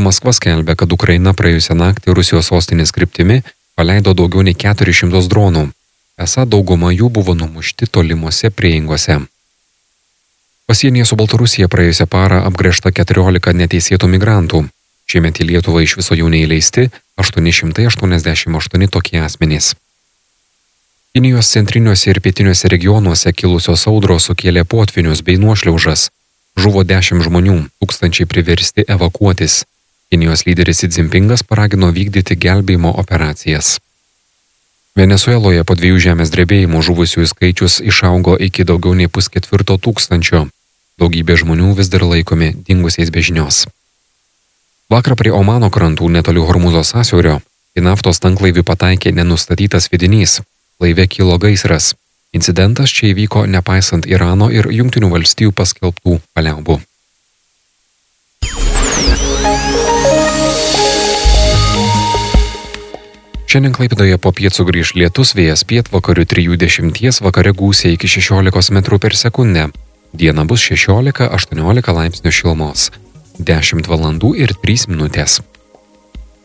Maskva skelbia, kad Ukraina praėjusią naktį Rusijos sostinės kryptimi paleido daugiau nei 400 dronų. Esą dauguma jų buvo numušti tolimuose prieingose. Pasienyje su Baltarusija praėjusią parą apgręžta 14 neteisėtų migrantų. Šiemet į Lietuvą iš viso jau neįleisti 888 tokie asmenys. Kinijos centriniuose ir pietiniuose regionuose kilusios audros sukėlė potvynius bei nuošliaužas. Žuvo 10 žmonių, tūkstančiai priversti evakuotis. Kinijos lyderis Xi Jinpingas paragino vykdyti gelbėjimo operacijas. Venesueloje po 2 žemės drebėjimų žuvusiųjų skaičius išaugo iki daugiau nei 4,5 tūkstančio. Daugybė žmonių vis dar laikomi dingusiais be žinios. Vakar prie Omano krantų netoli Hormūzo sąsiaurio į naftos tanklaivį pataikė nenustatytas sviedinys. Laive kilo gaisras. Incidentas čia įvyko nepaisant Irano ir Jungtinių valstijų paskelbtų paliaubų. Šiandien Klaipėdoje popiet sugrįš lietus, vėjas pietvakarių 3–10, vakare gūsiai iki 16 metrų per sekundę. Diena bus 16–18 laipsnių šilumos. 10 valandų ir 3 minutės.